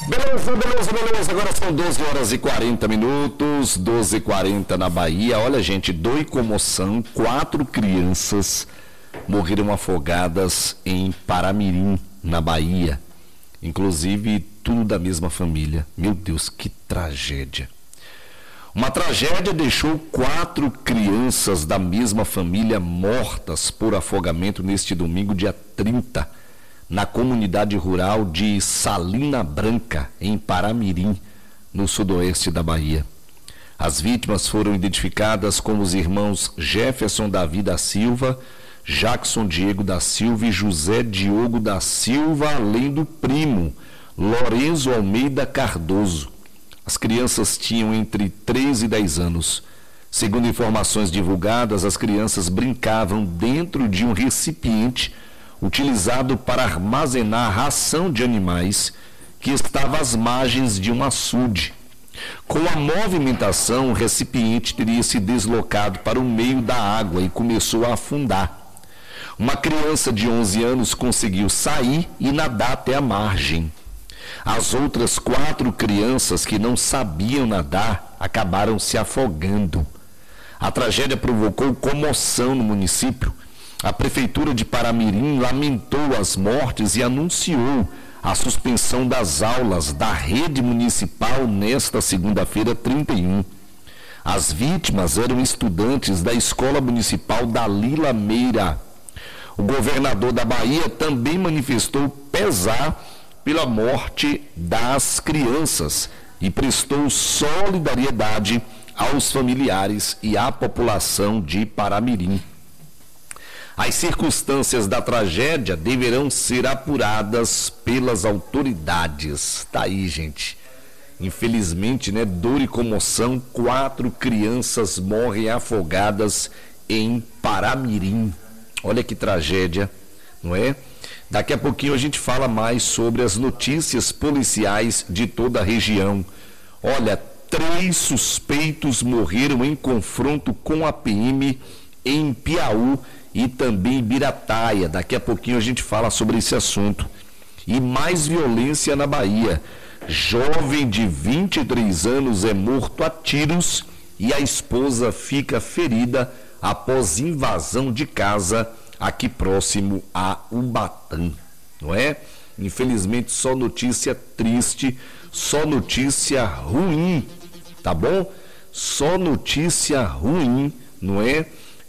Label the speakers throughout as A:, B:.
A: Beleza. Agora são 12 horas e 40 minutos, 12h40 na Bahia. Olha, gente, dor e comoção, 4 crianças morreram afogadas em Paramirim, na Bahia. Inclusive, tudo da mesma família. Meu Deus, que tragédia. Uma tragédia deixou 4 crianças da mesma família mortas por afogamento neste domingo, dia 30, na comunidade rural de Salina Branca, em Paramirim, no sudoeste da Bahia. As vítimas foram identificadas como os irmãos Jefferson Davi da Silva, Jackson Diego da Silva e José Diogo da Silva, além do primo Lorenzo Almeida Cardoso. As crianças tinham entre 3 e 10 anos. Segundo informações divulgadas, as crianças brincavam dentro de um recipiente utilizado para armazenar ração de animais que estava às margens de um açude. Com a movimentação, o recipiente teria se deslocado para o meio da água e começou a afundar. Uma criança de 11 anos conseguiu sair e nadar até a margem. As outras 4 crianças que não sabiam nadar acabaram se afogando. A tragédia provocou comoção no município. A prefeitura de Paramirim lamentou as mortes e anunciou a suspensão das aulas da rede municipal nesta segunda-feira, 31. As vítimas eram estudantes da Escola Municipal Dalila Meira. O governador da Bahia também manifestou pesar pela morte das crianças e prestou solidariedade aos familiares e à população de Paramirim. As circunstâncias da tragédia deverão ser apuradas pelas autoridades. Tá aí, gente. Infelizmente, né, dor e comoção, 4 crianças morrem afogadas em Paramirim. Olha que tragédia, não é? Daqui a pouquinho a gente fala mais sobre as notícias policiais de toda a região. Olha, 3 suspeitos morreram em confronto com a PM em Piauí e também em Birataia. Daqui a pouquinho a gente fala sobre esse assunto. E mais violência na Bahia. Jovem de 23 anos é morto a tiros e a esposa fica ferida após invasão de casa aqui próximo a Ubatã, não é? Infelizmente só notícia triste, só notícia ruim, tá bom? Só notícia ruim, não é?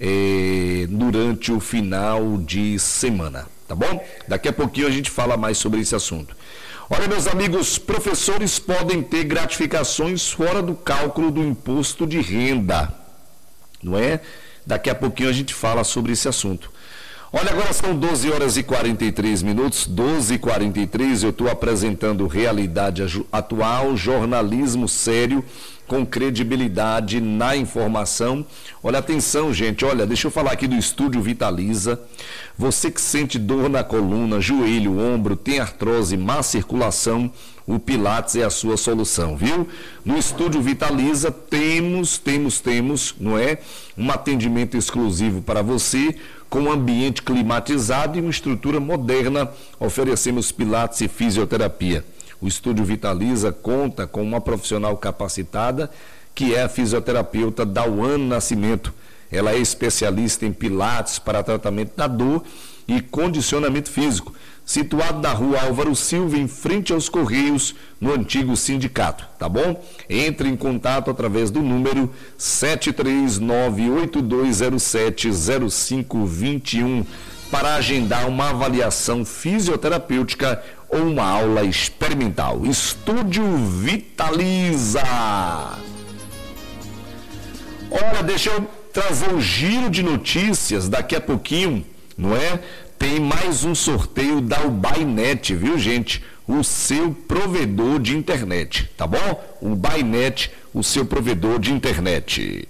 A: Durante o final de semana, tá bom? Daqui a pouquinho a gente fala mais sobre esse assunto. Olha, meus amigos, professores podem ter gratificações fora do cálculo do imposto de renda, não é? Daqui a pouquinho a gente fala sobre esse assunto. Olha, agora são 12 horas e 43 minutos, 12h43, eu estou apresentando realidade atual, jornalismo sério, com credibilidade na informação. Olha, atenção, gente, olha, deixa eu falar aqui do Estúdio Vitaliza. Você que sente dor na coluna, joelho, ombro, tem artrose, má circulação, o Pilates é a sua solução, viu? No Estúdio Vitaliza temos, não é? Um atendimento exclusivo para você, com um ambiente climatizado e uma estrutura moderna. Oferecemos Pilates e fisioterapia. O Estúdio Vitaliza conta com uma profissional capacitada, que é a fisioterapeuta Dauane Nascimento. Ela é especialista em Pilates para tratamento da dor e condicionamento físico. Situado na rua Álvaro Silva, em frente aos Correios, no antigo sindicato, tá bom? Entre em contato através do número 73982070521 para agendar uma avaliação fisioterapêutica ou uma aula experimental. Estúdio Vitaliza. Olha, deixa eu trazer um giro de notícias daqui a pouquinho, não é? Tem mais um sorteio da Ubainet, viu, gente? O seu provedor de internet, tá bom? O Ubainet, o seu provedor de internet.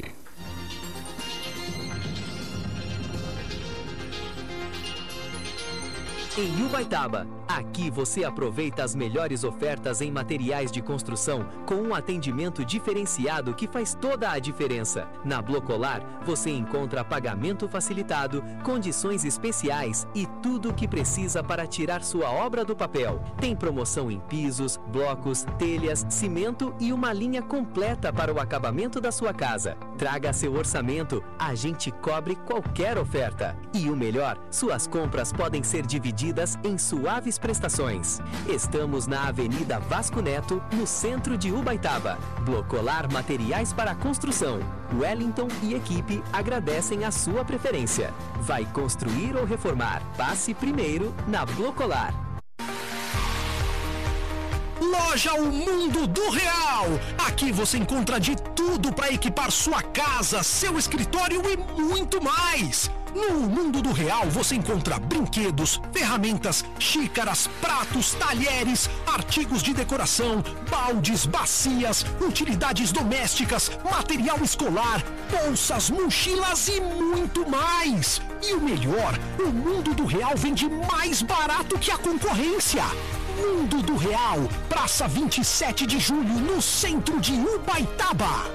B: em Ubaitaba. Aqui você aproveita as melhores ofertas em materiais de construção com um atendimento diferenciado que faz toda a diferença. Na Blocolar, você encontra pagamento facilitado, condições especiais e tudo o que precisa para tirar sua obra do papel. Tem promoção em pisos, blocos, telhas, cimento e uma linha completa para o acabamento da sua casa. Traga seu orçamento, a gente cobre qualquer oferta. E o melhor, suas compras podem ser divididas em suaves prestações. Estamos na Avenida Vasco Neto, no centro de Ubaitaba. Blocolar Materiais para Construção. Wellington e equipe agradecem a sua preferência. Vai construir ou reformar? Passe primeiro na Blocolar.
C: Loja O Mundo do Real. Aqui você encontra de tudo para equipar sua casa, seu escritório e muito mais. No Mundo do Real você encontra brinquedos, ferramentas, xícaras, pratos, talheres, artigos de decoração, baldes, bacias, utilidades domésticas, material escolar, bolsas, mochilas e muito mais. E o melhor, o Mundo do Real vende mais barato que a concorrência. Mundo do Real, Praça 27 de Julho, no centro de Ubaitaba.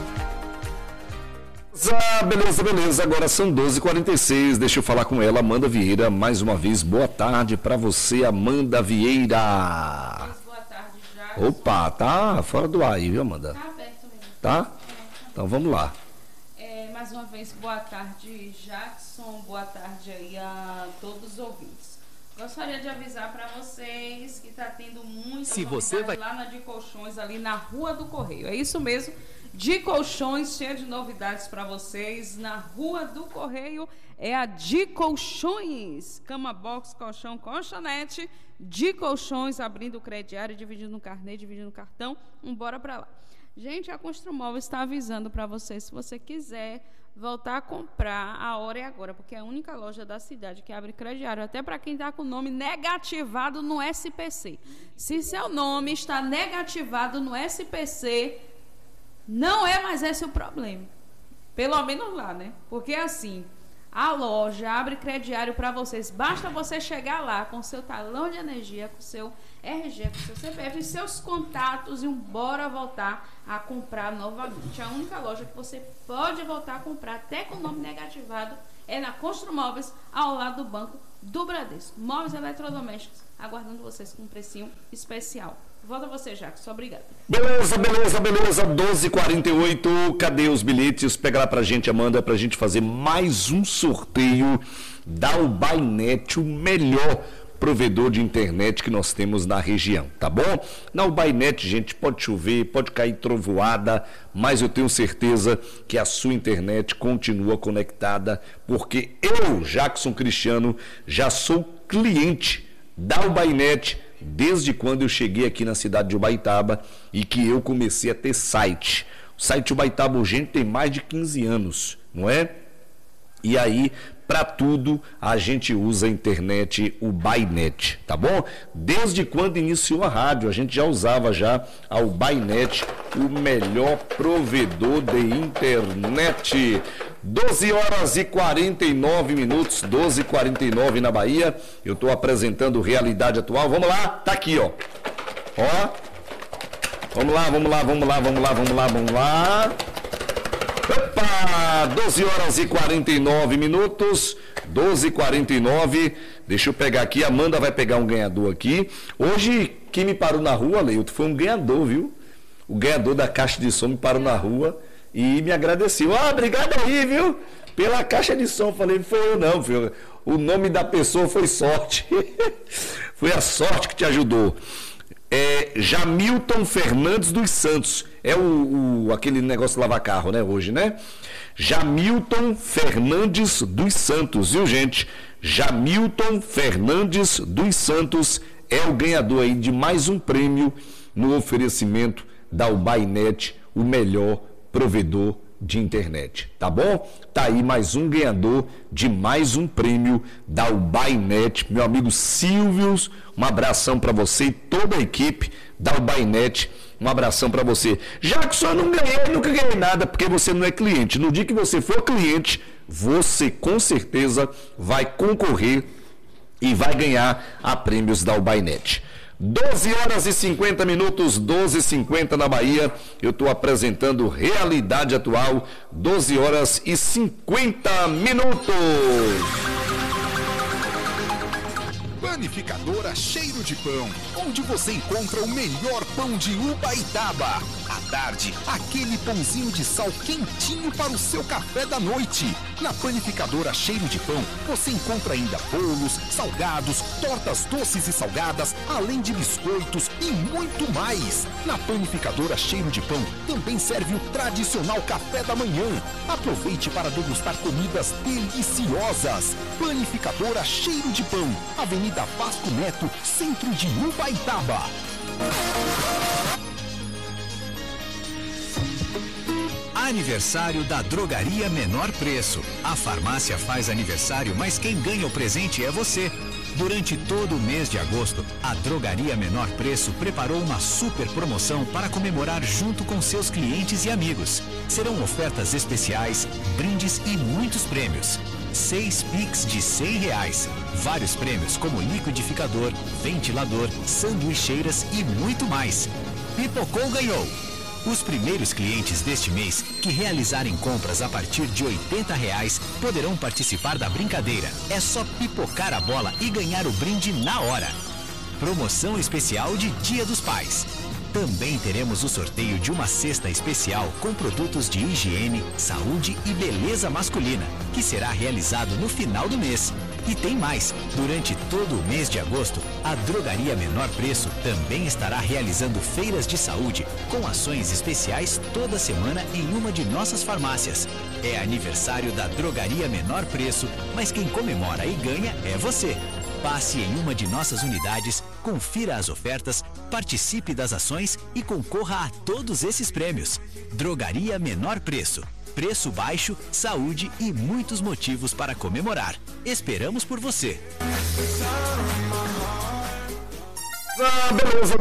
A: Beleza. Agora são 12h46. Deixa eu falar com ela, Amanda Vieira. Mais uma vez, boa tarde para você, Amanda Vieira.
D: Boa tarde, já.
A: Opa, tá fora do ar aí, viu, Amanda?
D: Tá aberto mesmo.
A: Tá? Então vamos lá.
D: Mais uma vez, boa tarde, Jackson. Boa tarde aí a todos os ouvintes. Gostaria de avisar para vocês que está tendo muita novidade lá na de Colchões, ali na Rua do Correio. É isso mesmo, de Colchões, cheia de novidades para vocês. Na Rua do Correio é a de Colchões. Cama box, colchão, colchonete, de Colchões, abrindo o crediário, dividindo no carnê, dividindo no cartão. Bora para lá. Gente, a Construmóvel está avisando para você, se você quiser voltar a comprar, a hora é agora, porque é a única loja da cidade que abre crediário, até para quem está com o nome negativado no SPC. Se seu nome está negativado no SPC, não é mais esse o problema. Pelo menos lá, né? Porque assim, a loja abre crediário para vocês. Basta você chegar lá com seu talão de energia, com seu RG, com seu CPF e seus contatos e bora voltar a comprar novamente. A única loja que você pode voltar a comprar, até com o nome negativado, é na Construmóveis, ao lado do Banco do Bradesco. Móveis eletrodomésticos, aguardando vocês com um precinho especial. Volta você, Jackson. Obrigada.
A: Beleza. 12h48. Cadê os bilhetes? Pega lá pra gente, Amanda, pra gente fazer mais um sorteio da Ubainet, o melhor provedor de internet que nós temos na região, tá bom? Na Ubainet, gente, pode chover, pode cair trovoada, mas eu tenho certeza que a sua internet continua conectada, porque eu, Jackson Cristiano, já sou cliente da Ubainet desde quando eu cheguei aqui na cidade de Ubaitaba e que eu comecei a ter site. O site Ubaitaba Urgente tem mais de 15 anos, não é? E aí, para tudo, a gente usa a internet Ubainet, tá bom? Desde quando iniciou a rádio, a gente já usava a Ubainet, o melhor provedor de internet. 12h49, 12h49 na Bahia. Eu estou apresentando Realidade Atual. Vamos lá, tá aqui, ó. Ó. Vamos lá. Opa! 12h49, 12h49. Deixa eu pegar aqui, a Amanda vai pegar um ganhador aqui. Hoje, quem me parou na rua, Leilton, foi um ganhador, viu? O ganhador da caixa de som me parou na rua e me agradeceu. Obrigado aí, viu? Pela caixa de som. Falei, foi eu não, filho. O nome da pessoa foi sorte. Foi a sorte que te ajudou. Jamilton Fernandes dos Santos. É aquele negócio de lavar carro, né? Hoje, né? Jamilton Fernandes dos Santos, viu, gente? Jamilton Fernandes dos Santos é o ganhador aí de mais um prêmio no oferecimento da Ubainet, o melhor provedor de internet, tá bom? Tá aí mais um ganhador de mais um prêmio da Ubainet, meu amigo Silvios, um abração para você e toda a equipe da Ubainet, um abração para você. Jackson, eu não ganhei, nunca ganhei nada, porque você não é cliente. No dia que você for cliente, você com certeza vai concorrer e vai ganhar a prêmios da Ubainet. 12 horas e 50 minutos, 12h50 na Bahia. Eu estou apresentando Realidade Atual, 12 horas e 50 minutos.
E: Panificadora Cheiro de Pão, onde você encontra o melhor pão de Ubaitaba. À tarde, aquele pãozinho de sal quentinho para o seu café da noite. Na Panificadora Cheiro de Pão, você encontra ainda bolos, salgados, tortas doces e salgadas, além de biscoitos e muito mais. Na Panificadora Cheiro de Pão, também serve o tradicional café da manhã. Aproveite para degustar comidas deliciosas. Panificadora Cheiro de Pão, Avenida Vasco Neto, centro de Ubaitaba.
F: Aniversário da Drogaria Menor Preço. A farmácia faz aniversário, mas quem ganha o presente é você. Durante todo o mês de agosto, a Drogaria Menor Preço preparou uma super promoção para comemorar junto com seus clientes e amigos. Serão ofertas especiais, brindes e muitos prêmios. 6 Pix de R$100. Vários prêmios como liquidificador, ventilador, sanduicheiras e muito mais. Pipocou ganhou! Os primeiros clientes deste mês que realizarem compras a partir de R$80 poderão participar da brincadeira. É só pipocar a bola e ganhar o brinde na hora. Promoção especial de Dia dos Pais. Também teremos o sorteio de uma cesta especial com produtos de higiene, saúde e beleza masculina, que será realizado no final do mês. E tem mais! Durante todo o mês de agosto, a Drogaria Menor Preço também estará realizando feiras de saúde com ações especiais toda semana em uma de nossas farmácias. É aniversário da Drogaria Menor Preço, mas quem comemora e ganha é você. Passe em uma de nossas unidades, confira as ofertas, participe das ações e concorra a todos esses prêmios. Drogaria Menor Preço. Preço baixo, saúde e muitos motivos para comemorar. Esperamos por você.
A: Beleza,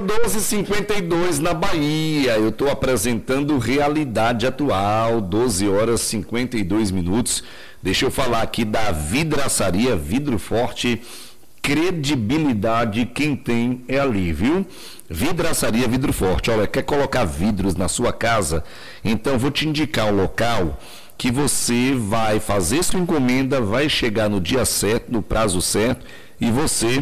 A: 12h52 na Bahia. Eu estou apresentando Realidade Atual, 12 horas e 52 minutos. Deixa eu falar aqui da Vidraçaria Vidro Forte. Credibilidade quem tem é ali, viu? Vidraçaria Vidro Forte. Olha, quer colocar vidros na sua casa? Então vou te indicar um local que você vai fazer sua encomenda, vai chegar no dia certo, no prazo certo, e você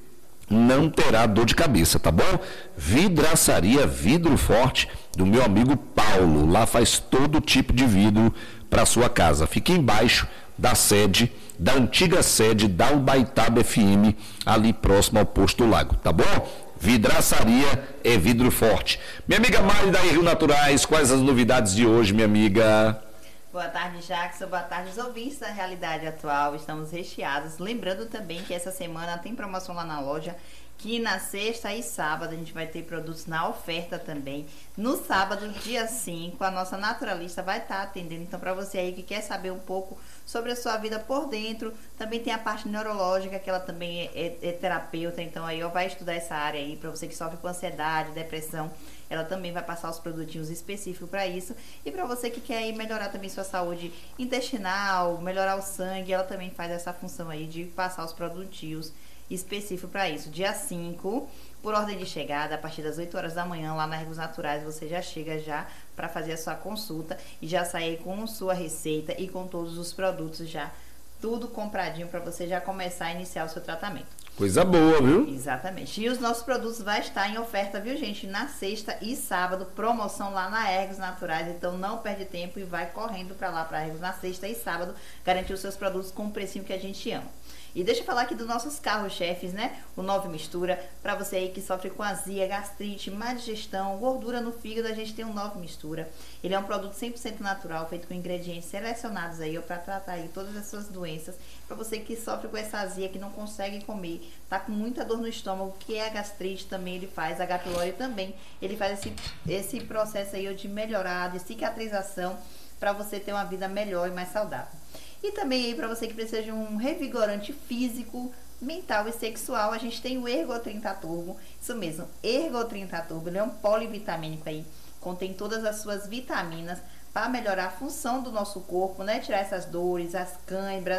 A: não terá dor de cabeça, tá bom? Vidraçaria Vidro Forte, do meu amigo Paulo. Lá faz todo tipo de vidro para sua casa. Fica embaixo da sede, da antiga sede da Ubaitaba FM, ali próximo ao Posto Lago, tá bom? Vidraçaria é Vidro Forte. Minha amiga Mari da Rio Naturais, quais as novidades de hoje, minha amiga?
G: Boa tarde, Jackson. Boa tarde, os ouvintes da Realidade Atual. Estamos recheados. Lembrando também que essa semana tem promoção lá na loja, que na sexta e sábado a gente vai ter produtos na oferta também. No sábado, dia 5, a nossa naturalista vai estar atendendo. Então, para você aí que quer saber um pouco sobre a sua vida por dentro, também tem a parte neurológica, que ela também é terapeuta. Então, aí vai estudar essa área aí, para você que sofre com ansiedade, depressão. Ela também vai passar os produtinhos específicos para isso. E para você que quer aí melhorar também sua saúde intestinal, melhorar o sangue, ela também faz essa função aí de passar os produtinhos específico para isso. Dia 5, por ordem de chegada, a partir das 8 horas da manhã, lá na Ergos Naturais, você já chega já para fazer a sua consulta e já sair com sua receita e com todos os produtos já, tudo compradinho para você já começar a iniciar o seu tratamento.
A: Coisa boa, viu?
G: Exatamente. E os nossos produtos vai estar em oferta, viu, gente? Na sexta e sábado, promoção lá na Ergos Naturais. Então não perde tempo e vai correndo para lá, para Ergos, na sexta e sábado, garantir os seus produtos com o precinho que a gente ama. E deixa eu falar aqui dos nossos carros-chefes, né? O 9 Mistura, para você aí que sofre com azia, gastrite, má digestão, gordura no fígado, a gente tem um 9 Mistura. Ele é um produto 100% natural, feito com ingredientes selecionados aí, para tratar aí todas as suas doenças. Para você que sofre com essa azia, que não consegue comer, tá com muita dor no estômago, que é a gastrite, também ele faz, a H. pylori também. Ele faz esse processo aí de melhorar, de cicatrização, para você ter uma vida melhor e mais saudável. E também aí para você que precisa de um revigorante físico, mental e sexual, a gente tem o Ergo 30 Turbo. Isso mesmo, Ergo 30 Turbo, ele é um polivitamínico aí, contém todas as suas vitaminas para melhorar a função do nosso corpo, né? Tirar essas dores, as câimbras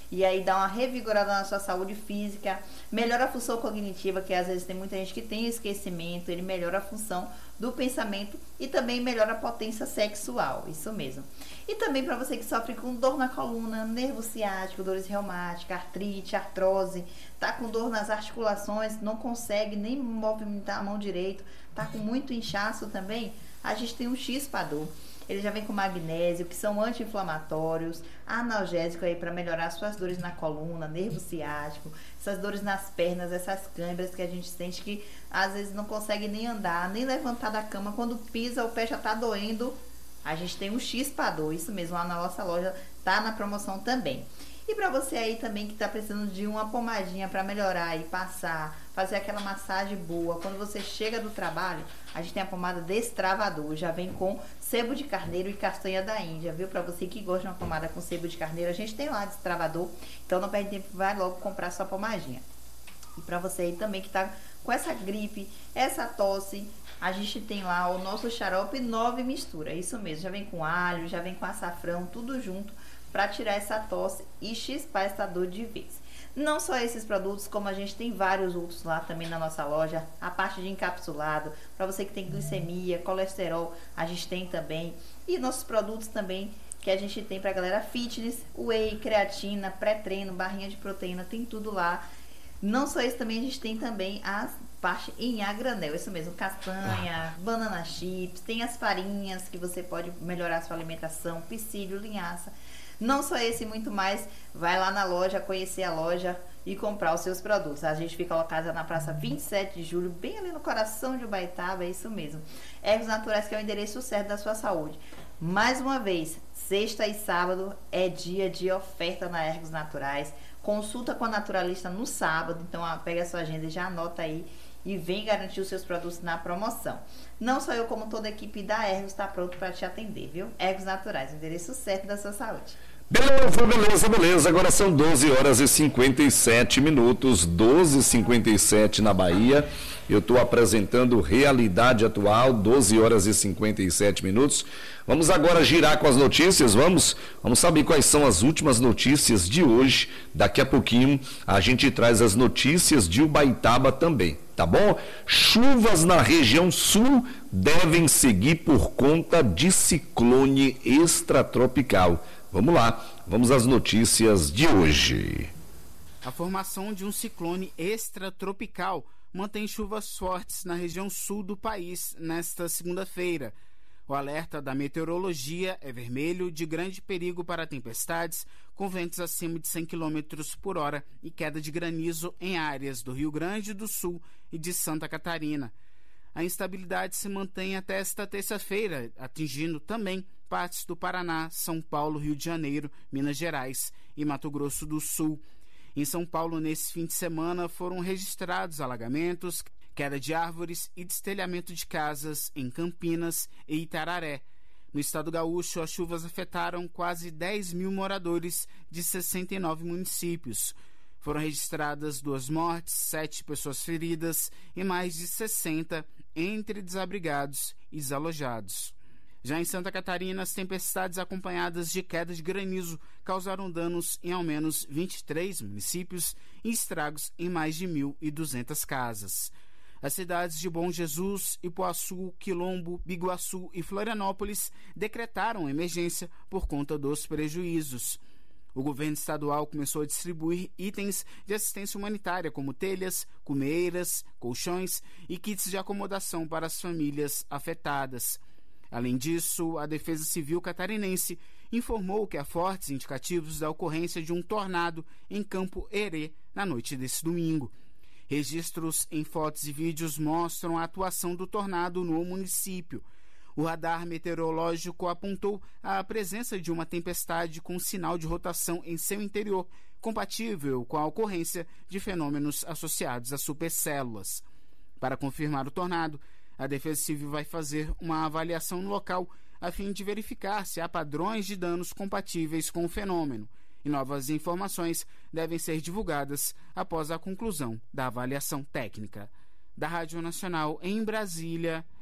G: e aí dá uma revigorada na sua saúde física, melhora a função cognitiva, que às vezes tem muita gente que tem esquecimento, ele melhora a função do pensamento e também melhora a potência sexual, isso mesmo. E também para você que sofre com dor na coluna, nervo ciático, dores reumáticas, artrite, artrose, tá com dor nas articulações, não consegue nem movimentar a mão direito, tá com muito inchaço também, a gente tem um X-Pador. Ele já vem com magnésio, que são anti-inflamatórios, analgésico aí para melhorar suas dores na coluna, nervo ciático, essas dores nas pernas, essas câimbras que a gente sente que às vezes não consegue nem andar, nem levantar da cama, quando pisa o pé já tá doendo. A gente tem um X-Pador, isso mesmo, lá na nossa loja tá na promoção também. E para você aí também que tá precisando de uma pomadinha para melhorar e passar, fazer aquela massagem boa, quando você chega do trabalho, a gente tem a pomada Destravador, já vem com sebo de carneiro e castanha da Índia, viu? Para você que gosta de uma pomada com sebo de carneiro, a gente tem lá Destravador, então não perde tempo, vai logo comprar sua pomadinha. E para você aí também que tá com essa gripe, essa tosse, a gente tem lá o nosso xarope 9 mistura, isso mesmo, já vem com alho, já vem com açafrão, tudo junto, para tirar essa tosse e chispar essa dor de vez. Não só esses produtos, como a gente tem vários outros lá também na nossa loja, a parte de encapsulado, para você que tem glicemia, colesterol, a gente tem também, e nossos produtos também que a gente tem para galera fitness, whey, creatina, pré-treino, barrinha de proteína, tem tudo lá. Não só isso, também a gente tem também as parte em a granel, isso mesmo, castanha, banana chips, tem as farinhas que você pode melhorar a sua alimentação, psyllium, linhaça. Não só esse e muito mais, vai lá na loja, conhecer a loja e comprar os seus produtos. A gente fica localizada na praça 27 de julho, bem ali no coração de Ubaitaba, é isso mesmo. Ergos Naturais, que é o endereço certo da sua saúde. Mais uma vez, sexta e sábado é dia de oferta na Ergos Naturais. Consulta com a naturalista no sábado, então pega a sua agenda e já anota aí e vem garantir os seus produtos na promoção. Não só eu, como toda a equipe da Ergos está pronto para te atender, viu? Ergos Naturais, o endereço certo da sua saúde.
A: Beleza. Agora são 12 horas e 57 minutos, 12h57 na Bahia. Eu estou apresentando Realidade Atual, 12 horas e 57 minutos. Vamos agora girar com as notícias, vamos saber quais são as últimas notícias de hoje. Daqui a pouquinho a gente traz as notícias de Ubaitaba também, tá bom? Chuvas na região sul devem seguir por conta de ciclone extratropical. Vamos lá, vamos às notícias de hoje.
H: A formação de um ciclone extratropical mantém chuvas fortes na região sul do país nesta segunda-feira. O alerta da meteorologia é vermelho, de grande perigo para tempestades, com ventos acima de 100 km por hora e queda de granizo em áreas do Rio Grande do Sul e de Santa Catarina. A instabilidade se mantém até esta terça-feira, atingindo também partes do Paraná, São Paulo, Rio de Janeiro, Minas Gerais e Mato Grosso do Sul. Em São Paulo, nesse fim de semana, foram registrados alagamentos, queda de árvores e destelhamento de casas em Campinas e Itararé. No estado gaúcho, as chuvas afetaram quase 10 mil moradores de 69 municípios. Foram registradas 2 mortes, 7 pessoas feridas e mais de 60 entre desabrigados e desalojados. Já em Santa Catarina, as tempestades acompanhadas de queda de granizo causaram danos em ao menos 23 municípios e estragos em mais de 1.200 casas. As cidades de Bom Jesus, Ipuaçu, Quilombo, Biguaçu e Florianópolis decretaram emergência por conta dos prejuízos. O governo estadual começou a distribuir itens de assistência humanitária, como telhas, cumeiras, colchões e kits de acomodação para as famílias afetadas. Além disso, a Defesa Civil catarinense informou que há fortes indicativos da ocorrência de um tornado em Campo Herê na noite desse domingo. Registros em fotos e vídeos mostram a atuação do tornado no município. O radar meteorológico apontou a presença de uma tempestade com sinal de rotação em seu interior, compatível com a ocorrência de fenômenos associados a supercélulas. Para confirmar o tornado, a Defesa Civil vai fazer uma avaliação no local a fim de verificar se há padrões de danos compatíveis com o fenômeno, e novas informações devem ser divulgadas após a conclusão da avaliação técnica. Da Rádio Nacional em Brasília,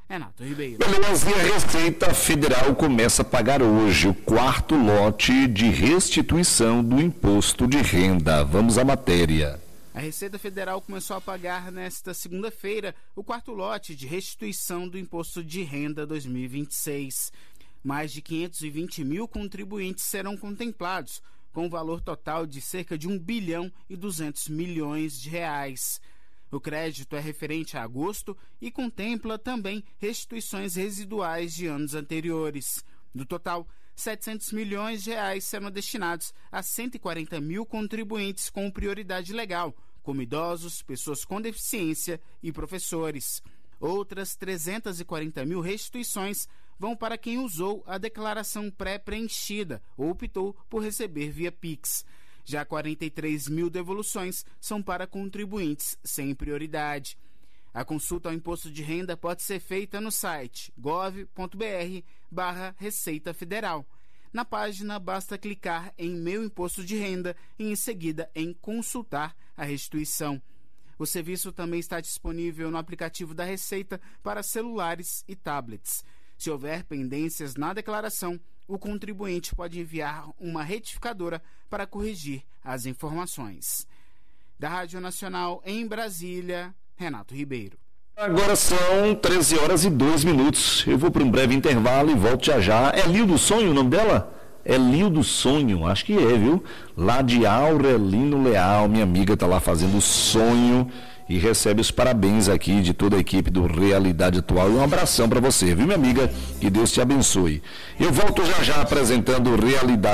H: Renato Ribeiro.
A: Beleza, e a Receita Federal começa a pagar hoje o 4º lote de restituição do imposto de renda. Vamos à matéria.
H: A Receita Federal começou a pagar nesta segunda-feira o 4º lote de restituição do Imposto de Renda 2026. Mais de 520 mil contribuintes serão contemplados, com um valor total de cerca de 1 bilhão e 200 milhões de reais. O crédito é referente a agosto e contempla também restituições residuais de anos anteriores. Do total, 700 milhões de reais serão destinados a 140 mil contribuintes com prioridade legal, como idosos, pessoas com deficiência e professores. Outras 340 mil restituições vão para quem usou a declaração pré-preenchida ou optou por receber via Pix. Já 43 mil devoluções são para contribuintes sem prioridade. A consulta ao imposto de renda pode ser feita no site gov.br/Receita Federal. Na página, basta clicar em Meu Imposto de Renda e, em seguida, em Consultar a restituição. O serviço também está disponível no aplicativo da Receita para celulares e tablets. Se houver pendências na declaração, o contribuinte pode enviar uma retificadora para corrigir as informações. Da Rádio Nacional em Brasília, Renato Ribeiro.
A: Agora são 13h02. Eu vou para um breve intervalo e volto já. É Lio do Sonho o nome dela? É Lio do Sonho, acho que é, viu? Lá de Aurelino Leal, minha amiga está lá fazendo sonho e recebe os parabéns aqui de toda a equipe do Realidade Atual. E um abração para você, viu, minha amiga? Que Deus te abençoe. Eu volto já apresentando Realidade